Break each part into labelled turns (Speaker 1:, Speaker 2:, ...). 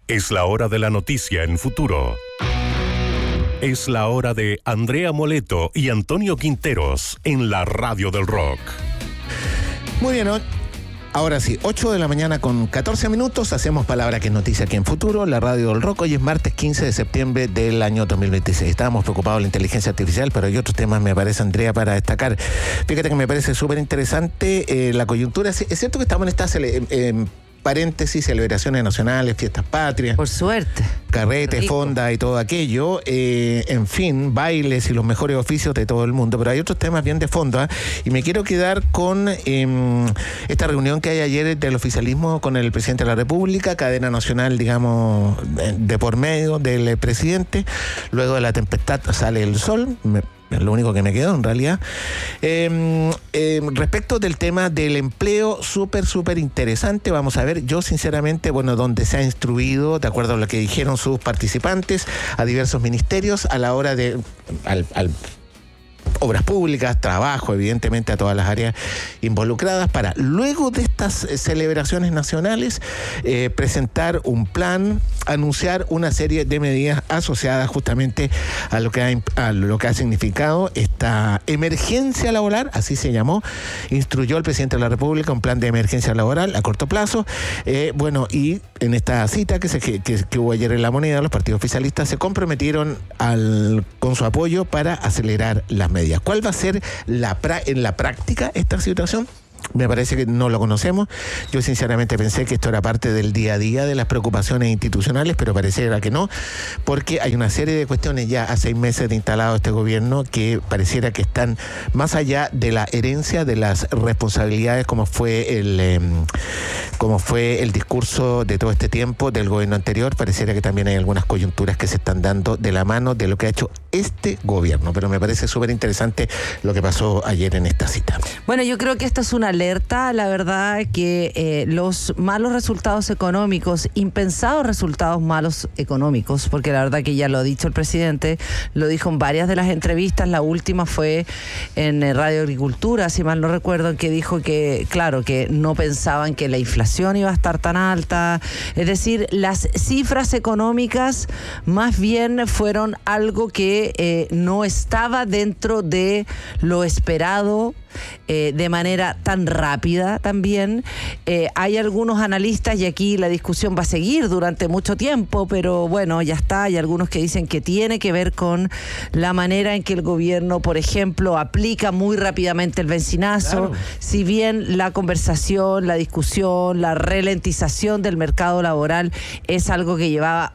Speaker 1: Es la hora de la noticia en Futuro. Es la hora de Andrea Moleto y Antonio Quinteros en la Radio del Rock.
Speaker 2: Muy bien, ahora sí, 8 de la mañana con 14 minutos, hacemos Palabra que es noticia aquí en Futuro, la Radio del Rock. Hoy es martes 15 de septiembre del año 2026. Estábamos preocupados de la inteligencia artificial, pero hay otros temas, me parece, Andrea, para destacar. Fíjate que me parece súper interesante la coyuntura. Es cierto que estamos en esta paréntesis, celebraciones nacionales, fiestas patrias.
Speaker 3: Por suerte.
Speaker 2: Carretes, fonda y todo aquello. En fin, bailes y los mejores oficios de todo el mundo. Pero hay otros temas bien de fondo. Y me quiero quedar con esta reunión que hay ayer del oficialismo con el presidente de la República, cadena nacional, digamos, de por medio del presidente. Luego de la tempestad sale el sol. Es lo único que me quedó en realidad. Respecto del tema del empleo, súper interesante. Vamos a ver, yo sinceramente, donde se ha instruido, de acuerdo a lo que dijeron sus participantes, a diversos ministerios a la hora de al obras públicas, trabajo, evidentemente a todas las áreas involucradas, para luego de estas celebraciones nacionales presentar un plan, anunciar una serie de medidas asociadas justamente a lo que ha significado esta emergencia laboral, así se llamó. Instruyó el presidente de la República un plan de emergencia laboral a corto plazo. Y en esta cita que hubo ayer en La Moneda, los partidos oficialistas se comprometieron con su apoyo para acelerar las medidas. ¿Cuál va a ser en la práctica esta situación? Me parece que no lo conocemos. Yo sinceramente pensé que esto era parte del día a día de las preocupaciones institucionales, pero pareciera que no, porque hay una serie de cuestiones ya a 6 meses de instalado este gobierno que pareciera que están más allá de la herencia, de las responsabilidades, como fue el discurso de todo este tiempo del gobierno anterior. Pareciera que también hay algunas coyunturas que se están dando de la mano de lo que ha hecho este gobierno, pero me parece súper interesante lo que pasó ayer en esta cita.
Speaker 3: Bueno, yo creo que esto es una alerta, la verdad, que los malos resultados económicos, impensados resultados malos económicos, porque la verdad que ya lo ha dicho el presidente, lo dijo en varias de las entrevistas, la última fue en Radio Agricultura, si mal no recuerdo, en que dijo que, claro, que no pensaban que la inflación iba a estar tan alta, es decir, las cifras económicas más bien fueron algo que no estaba dentro de lo esperado, de manera tan rápida también. Hay algunos analistas, y aquí la discusión va a seguir durante mucho tiempo, pero bueno, ya está. Hay algunos que dicen que tiene que ver con la manera en que el gobierno, por ejemplo, aplica muy rápidamente el bencinazo. Claro. Si bien la conversación, la discusión, la ralentización del mercado laboral es algo que llevaba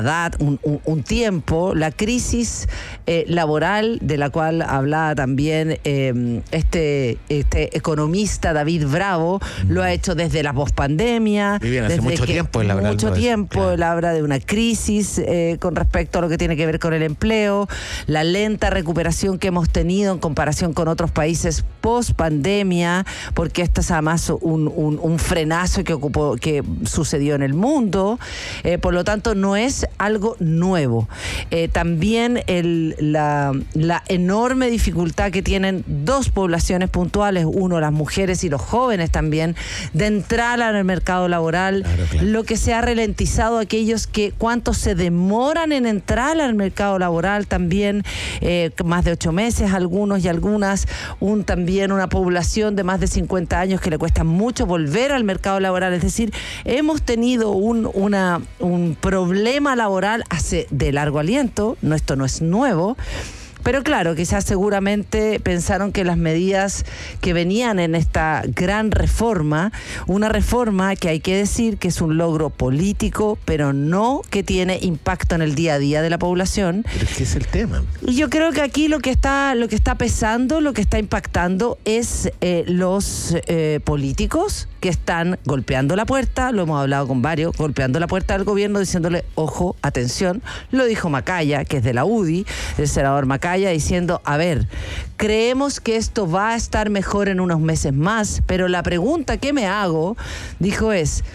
Speaker 3: un tiempo, la crisis laboral, de la cual hablaba también este economista David Bravo, lo ha hecho desde la pospandemia.
Speaker 2: Hace mucho tiempo él habla
Speaker 3: él habla de una crisis con respecto a lo que tiene que ver con el empleo, la lenta recuperación que hemos tenido en comparación con otros países pospandemia, porque esto es además un frenazo que sucedió en el mundo. Por lo tanto, no es algo nuevo. También la enorme dificultad que tienen dos poblaciones puntuales, uno, las mujeres y los jóvenes también, de entrar al mercado laboral. Claro. Lo que se ha ralentizado aquellos que cuánto se demoran en entrar al mercado laboral también, más de 8 meses algunos y algunas, también una población de más de 50 años que le cuesta mucho volver al mercado laboral. Es decir, hemos tenido un problema laboral de largo aliento. Esto no es nuevo. Pero claro, quizás seguramente pensaron que las medidas que venían en esta gran reforma, una reforma que hay que decir que es un logro político, pero no que tiene impacto en el día a día de la población.
Speaker 2: Pero ¿qué es el tema?
Speaker 3: Y yo creo que aquí lo que está pesando, lo que está impactando es los políticos que están golpeando la puerta, lo hemos hablado con varios, golpeando la puerta del gobierno diciéndole, ojo, atención. Lo dijo Macaya, que es de la UDI, el senador Macaya, diciendo, a ver, creemos que esto va a estar mejor en unos meses más, pero la pregunta que me hago, dijo, es,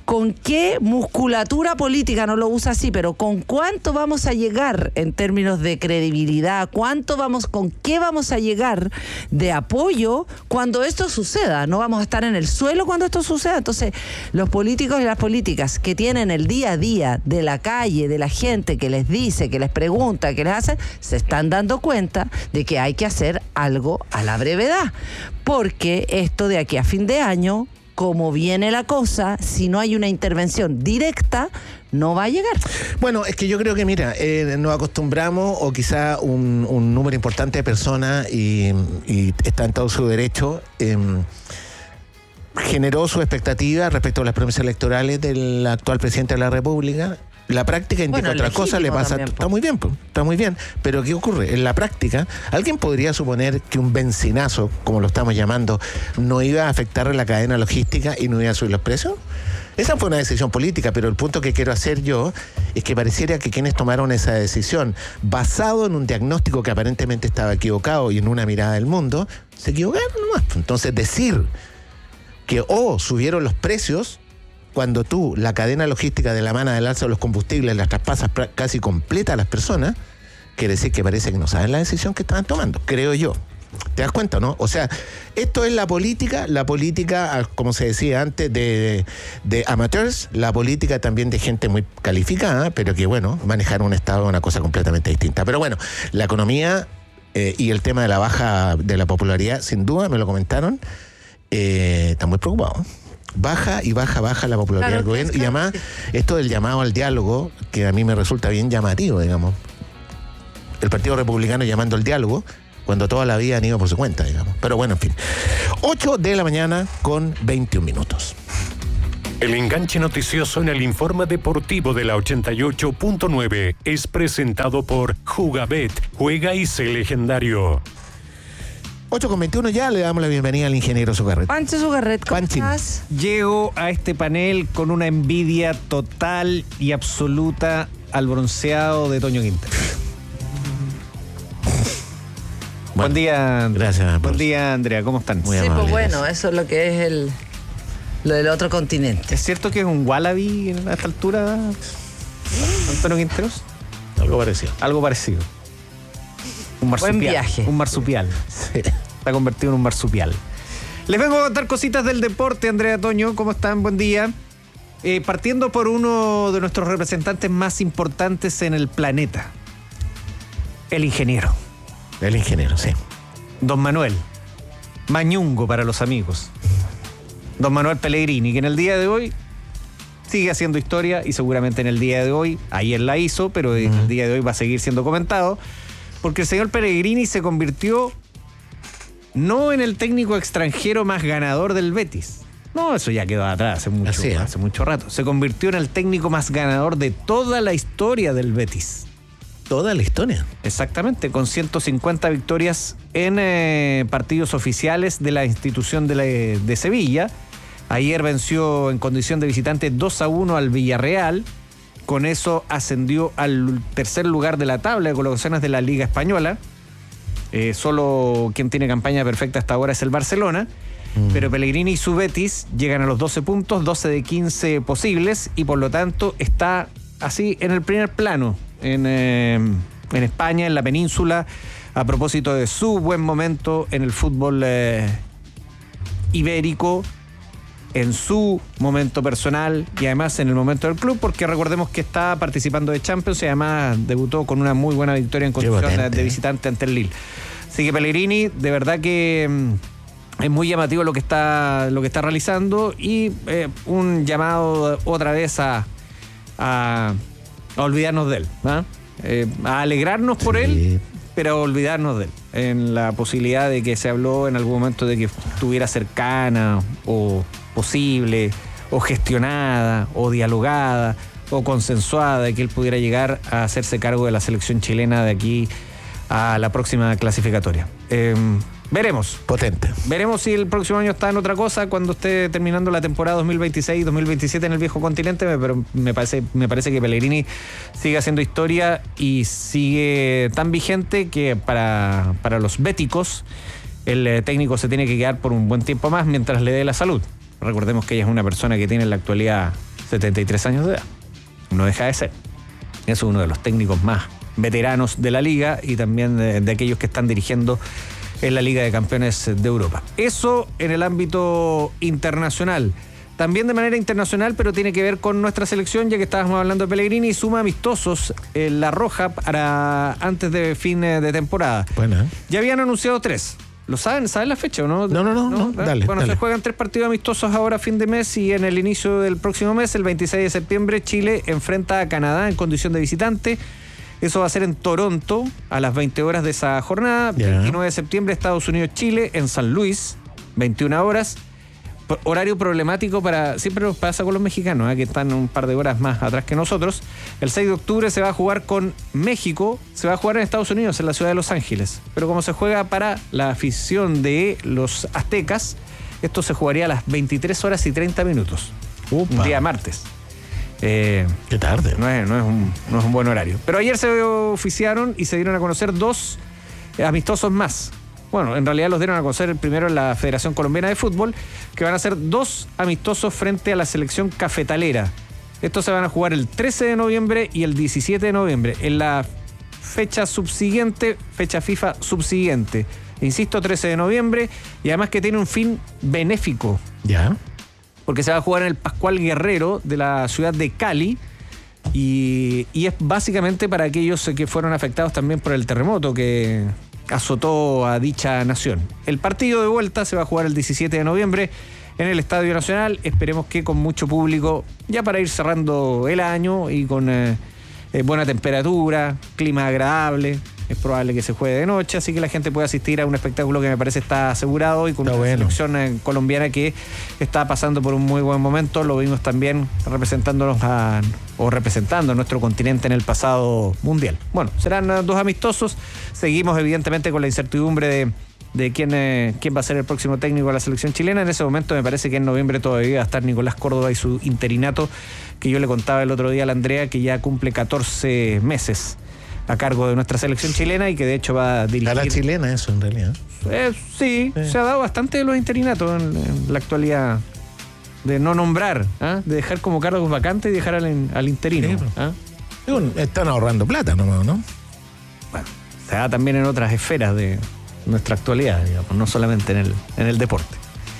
Speaker 3: ¿con qué musculatura política, no lo usa así, pero con cuánto vamos a llegar en términos de credibilidad? ¿Con qué vamos a llegar de apoyo cuando esto suceda? No vamos a estar en el suelo cuando esto suceda. Entonces, los políticos y las políticas que tienen el día a día de la calle, de la gente que les dice, que les pregunta, que les hace, se están dando cuenta de que hay que hacer algo a la brevedad. Porque esto de aquí a fin de año, como viene la cosa, si no hay una intervención directa, no va a llegar.
Speaker 2: Bueno, es que yo creo que, mira, nos acostumbramos, o quizá un número importante de personas, y está en todo su derecho, generó su expectativa respecto a las promesas electorales del actual presidente de la República. La práctica indica otra cosa, le pasa. También, está muy bien, está muy bien. Pero ¿qué ocurre? En la práctica, ¿alguien podría suponer que un benzinazo, como lo estamos llamando, no iba a afectar la cadena logística y no iba a subir los precios? Esa fue una decisión política, pero el punto que quiero hacer yo es que pareciera que quienes tomaron esa decisión, basado en un diagnóstico que aparentemente estaba equivocado y en una mirada del mundo, se equivocaron nomás. Entonces, decir que subieron los precios, cuando tú, la cadena logística de la mano del alza de los combustibles, las traspasas casi completa a las personas, quiere decir que parece que no saben la decisión que estaban tomando, creo yo. ¿Te das cuenta, no? O sea, esto es la política, como se decía antes, de amateurs, la política también de gente muy calificada, pero que, bueno, manejar un Estado es una cosa completamente distinta. Pero bueno, la economía y el tema de la baja de la popularidad, sin duda, me lo comentaron, están muy preocupados. Baja la popularidad del gobierno, y además esto del llamado al diálogo, que a mí me resulta bien llamativo, digamos. El Partido Republicano llamando al diálogo cuando toda la vida han ido por su cuenta, digamos. Pero bueno, en fin. 8 de la mañana con 21 minutos.
Speaker 1: El enganche noticioso en el informe deportivo de la 88.9 es presentado por Jugabet, juega y sé legendario.
Speaker 2: 8:21 ya, le damos la bienvenida al ingeniero Zucarret.
Speaker 3: Pancho Zucarret, ¿cómo estás?
Speaker 4: Llego a este panel con una envidia total y absoluta al bronceado de Toño Quintero. Buen día.
Speaker 2: Gracias.
Speaker 4: Buen día, Andrea, ¿cómo están?
Speaker 2: Muy
Speaker 3: sí,
Speaker 2: amable,
Speaker 3: pues bueno,
Speaker 2: gracias.
Speaker 3: eso es lo que es lo del otro continente.
Speaker 4: ¿Es cierto que es un wallaby a esta altura, Antonio Quinteros?
Speaker 2: Algo parecido.
Speaker 4: Algo parecido. Un marsupial.
Speaker 3: Buen viaje.
Speaker 4: Un marsupial.
Speaker 2: Sí.
Speaker 4: Está convertido en un marsupial. Les vengo a contar cositas del deporte, Andrea, Toño. ¿Cómo están? Buen día. Partiendo por uno de nuestros representantes más importantes en el planeta. El ingeniero.
Speaker 2: El ingeniero, sí.
Speaker 4: Don Manuel. Mañungo para los amigos. Don Manuel Pellegrini, que en el día de hoy sigue haciendo historia, y seguramente en el día de hoy, ayer la hizo, pero en el día de hoy va a seguir siendo comentado, porque el señor Pellegrini se convirtió no en el técnico extranjero más ganador del Betis. No, eso ya quedó atrás hace mucho rato. Se convirtió en el técnico más ganador de toda la historia del Betis.
Speaker 2: ¿Toda la historia?
Speaker 4: Exactamente, con 150 victorias en partidos oficiales de la institución de Sevilla. Ayer venció en condición de visitante 2-1 al Villarreal. Con eso ascendió al tercer lugar de la tabla de colocaciones de la Liga Española. Solo quien tiene campaña perfecta hasta ahora es el Barcelona. Pero Pellegrini y su Betis llegan a los 12 puntos, 12 de 15 posibles, y por lo tanto está así en el primer plano en España, en la península, a propósito de su buen momento en el fútbol ibérico, en su momento personal y además en el momento del club, porque recordemos que está participando de Champions y además debutó con una muy buena victoria en condición de visitante ante el Lille. Así que Pellegrini, de verdad que es muy llamativo lo que está realizando, y un llamado otra vez a olvidarnos de él, ¿no? A alegrarnos por él, pero a olvidarnos de él, en la posibilidad de que se habló en algún momento de que estuviera cercana o posible o gestionada o dialogada o consensuada de que él pudiera llegar a hacerse cargo de la selección chilena de aquí a la próxima clasificatoria. Veremos.
Speaker 2: Potente.
Speaker 4: Veremos si el próximo año está en otra cosa, cuando esté terminando la temporada 2026-2027 en el viejo continente, pero me parece que Pellegrini sigue haciendo historia y sigue tan vigente que para los béticos el técnico se tiene que quedar por un buen tiempo más mientras le dé la salud. Recordemos que ella es una persona que tiene en la actualidad 73 años de edad. No deja de ser. Es uno de los técnicos más veteranos de la liga y también de aquellos que están dirigiendo en la Liga de Campeones de Europa. Eso en el ámbito internacional. También de manera internacional, pero tiene que ver con nuestra selección, ya que estábamos hablando de Pellegrini, suma amistosos en La Roja para antes de fin de temporada.
Speaker 2: Bueno.
Speaker 4: Ya habían anunciado 3. ¿Lo saben? ¿Saben la fecha o no?
Speaker 2: No, dale.
Speaker 4: Bueno,
Speaker 2: dale.
Speaker 4: se juegan 3 partidos amistosos ahora a fin de mes y en el inicio del próximo mes, el 26 de septiembre, Chile enfrenta a Canadá en condición de visitante. Eso va a ser en Toronto a las 20 horas de esa jornada.
Speaker 2: Yeah.
Speaker 4: 29 de septiembre, Estados Unidos-Chile en San Luis, 21 horas. Horario problemático siempre nos pasa con los mexicanos, que están un par de horas más atrás que nosotros. El 6 de octubre se va a jugar con México, se va a jugar en Estados Unidos, en la ciudad de Los Ángeles. Pero como se juega para la afición de los aztecas, esto se jugaría a las 23 horas y 30 minutos.
Speaker 2: Upa.
Speaker 4: Un día martes.
Speaker 2: Qué tarde.
Speaker 4: No es un buen horario. Pero ayer se oficiaron y se dieron a conocer 2 amistosos más. Bueno, en realidad los dieron a conocer primero en la Federación Colombiana de Fútbol, que van a ser 2 amistosos frente a la selección cafetalera. Estos se van a jugar el 13 de noviembre y el 17 de noviembre, en la fecha subsiguiente, fecha FIFA subsiguiente. Insisto, 13 de noviembre, y además que tiene un fin benéfico.
Speaker 2: Ya.
Speaker 4: Porque se va a jugar en el Pascual Guerrero de la ciudad de Cali, y es básicamente para aquellos que fueron afectados también por el terremoto que azotó a dicha nación. El partido de vuelta se va a jugar el 17 de noviembre en el Estadio Nacional. Esperemos que con mucho público, ya para ir cerrando el año y con buena temperatura, clima agradable. Es probable que se juegue de noche, así que la gente puede asistir a un espectáculo que me parece está asegurado y con una selección colombiana que está pasando por un muy buen momento. Lo vimos también representando a nuestro continente en el pasado mundial. Bueno, serán 2 amistosos. Seguimos evidentemente con la incertidumbre de quién va a ser el próximo técnico de la selección chilena. En ese momento me parece que en noviembre todavía va a estar Nicolás Córdoba y su interinato, que yo le contaba el otro día a la Andrea, que ya cumple 14 meses a cargo de nuestra selección chilena y que de hecho va a dirigir.
Speaker 2: A la chilena eso en realidad.
Speaker 4: Sí, se ha dado bastante de los interinatos en la actualidad, de no nombrar, de dejar como cargos vacantes y dejar al interino.
Speaker 2: Sí, están ahorrando plata nomás, ¿no?
Speaker 4: Bueno, se da también en otras esferas de nuestra actualidad, digamos, no solamente en el deporte.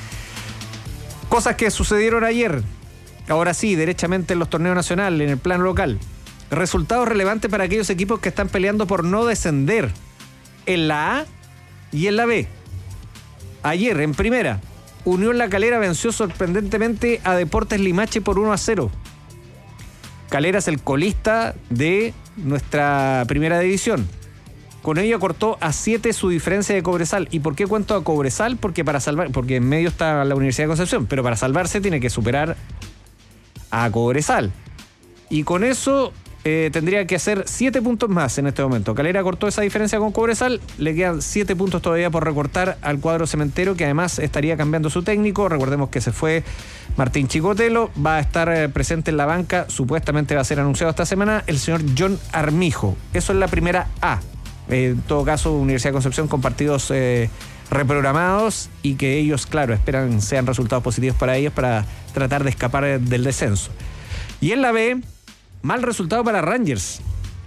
Speaker 4: Cosas que sucedieron ayer, ahora sí, derechamente en los torneos nacionales, en el plano local. Resultados relevantes para aquellos equipos que están peleando por no descender en la A y en la B. Ayer, en primera, Unión La Calera venció sorprendentemente a Deportes Limache por 1-0. Calera es el colista de nuestra primera división. Con ello acortó a 7 su diferencia de Cobresal. ¿Y por qué cuento a Cobresal? Porque en medio está la Universidad de Concepción, pero para salvarse tiene que superar a Cobresal. Y con eso tendría que hacer 7 puntos más en este momento. Calera cortó esa diferencia con Cobresal, le quedan 7 puntos todavía por recortar al cuadro cementero, que además estaría cambiando su técnico. Recordemos que se fue Martín Chicotelo, va a estar presente en la banca, supuestamente va a ser anunciado esta semana el señor John Armijo. Eso es la primera A. En todo caso, Universidad de Concepción con partidos reprogramados y que ellos, claro, esperan sean resultados positivos para ellos para tratar de escapar del descenso. Y en la B, mal resultado para Rangers.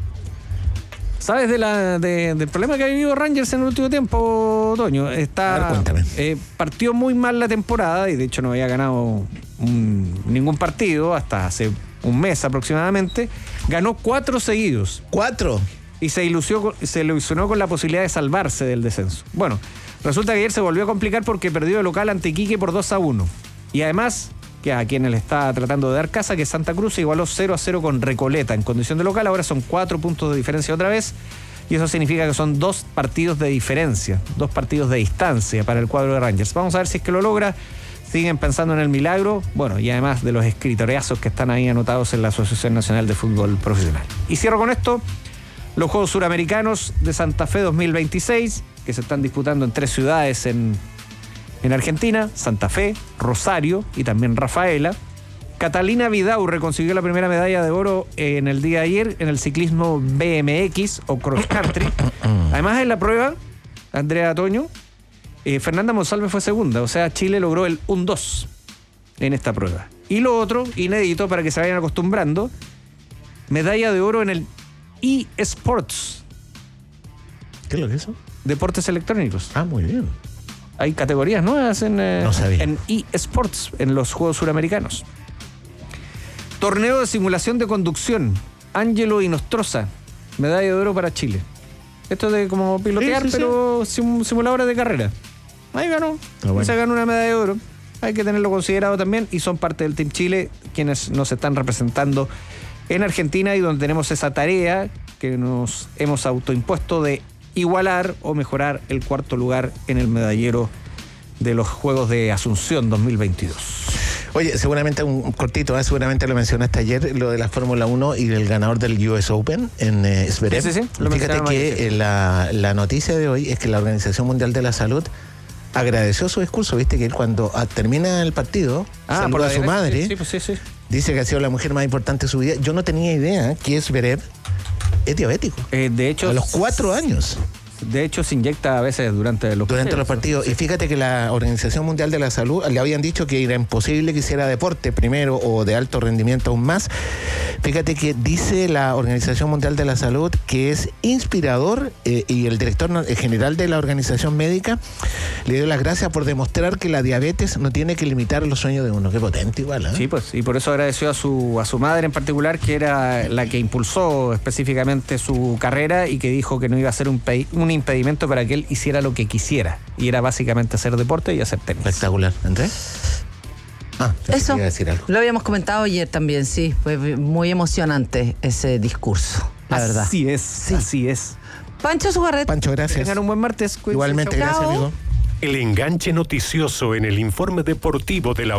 Speaker 4: ¿Sabes del problema que ha vivido Rangers en el último tiempo, Toño?
Speaker 2: Cuéntame.
Speaker 4: Partió muy mal la temporada y de hecho no había ganado ningún partido hasta hace un mes aproximadamente. Ganó 4 seguidos.
Speaker 2: ¿4?
Speaker 4: Y se ilusionó con la posibilidad de salvarse del descenso. Bueno, resulta que ayer se volvió a complicar porque perdió de local ante Iquique por 2-1. Y además, que a quienes le está tratando de dar casa, que Santa Cruz se igualó 0-0 con Recoleta en condición de local. Ahora son 4 puntos de diferencia otra vez. Y eso significa que son 2 partidos de diferencia, 2 partidos de distancia para el cuadro de Rangers. Vamos a ver si es que lo logra. Siguen pensando en el milagro. Bueno, y además de los escritoriazos que están ahí anotados en la Asociación Nacional de Fútbol Profesional. Y cierro con esto. Los Juegos Suramericanos de Santa Fe 2026, que se están disputando en 3 ciudades en Argentina: Santa Fe, Rosario y también Rafaela. Catalina Vidaurre consiguió la primera medalla de oro en el día de ayer en el ciclismo BMX o cross country. Además, en la prueba, Andrea Toño, Fernanda Monsalve fue segunda, o sea, Chile logró el 1-2 en esta prueba. Y lo otro, inédito para que se vayan acostumbrando, medalla de oro en el eSports.
Speaker 2: ¿Qué es lo que es eso?
Speaker 4: Deportes electrónicos.
Speaker 2: Ah, muy bien.
Speaker 4: Hay categorías nuevas en
Speaker 2: sabía.
Speaker 4: eSports, en los Juegos Suramericanos. Torneo de simulación de conducción. Ángelo Inostroza, medalla de oro para Chile. Esto de como pilotear,
Speaker 2: Sí.
Speaker 4: pero simuladores de carrera. Ahí ganó.
Speaker 2: bueno.
Speaker 4: Se ganó una medalla de oro. Hay que tenerlo considerado también. Y son parte del Team Chile, quienes nos están representando en Argentina y donde tenemos esa tarea que nos hemos autoimpuesto de igualar o mejorar el cuarto lugar en el medallero de los Juegos de Asunción 2022.
Speaker 2: Oye, seguramente un cortito, seguramente lo mencionaste ayer, lo de la Fórmula 1 y del ganador del US Open en Zverev.
Speaker 4: Sí. Lo
Speaker 2: Fíjate
Speaker 4: mencionaba
Speaker 2: que
Speaker 4: ayer.
Speaker 2: la noticia de hoy es que la Organización Mundial de la Salud agradeció su discurso. Viste que él cuando termina el partido, saluda a su madre,
Speaker 4: Sí.
Speaker 2: dice que ha sido la mujer más importante de su vida. Yo no tenía idea que Zverev es diabético.
Speaker 4: De hecho,
Speaker 2: A los 4 años.
Speaker 4: De hecho, se inyecta a veces durante los
Speaker 2: Partidos. Y fíjate que la Organización Mundial de la Salud le habían dicho que era imposible que hiciera deporte primero o de alto rendimiento aún más. Fíjate que dice la Organización Mundial de la Salud que es inspirador y el director general de la organización médica le dio las gracias por demostrar que la diabetes no tiene que limitar los sueños de uno. Qué potente igual, ¿eh?
Speaker 4: Sí, pues, y por eso agradeció a su madre en particular, que era la que impulsó específicamente su carrera y que dijo que no iba a ser un impedimento para que él hiciera lo que quisiera. Y era básicamente hacer deporte y hacer tenis.
Speaker 2: Espectacular. ¿Andrés?
Speaker 3: Eso
Speaker 2: iba a decir algo.
Speaker 3: lo habíamos comentado ayer también, sí. Fue muy emocionante ese discurso, la verdad.
Speaker 4: Así es.
Speaker 3: Pancho Sugarret.
Speaker 2: Pancho, gracias.
Speaker 4: Tengan un buen martes. Cuídense.
Speaker 2: Igualmente,
Speaker 4: Chao.
Speaker 2: gracias, amigo.
Speaker 1: El enganche noticioso en el informe deportivo de la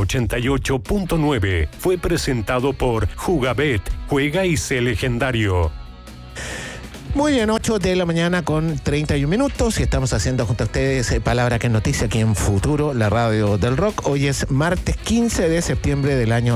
Speaker 1: 88.9 fue presentado por Jugabet, juega y sé legendario.
Speaker 2: Muy bien, 8 de la mañana con 31 minutos y estamos haciendo junto a ustedes Palabra que es Noticia aquí en Futuro, la radio del rock. Hoy es martes 15 de septiembre del año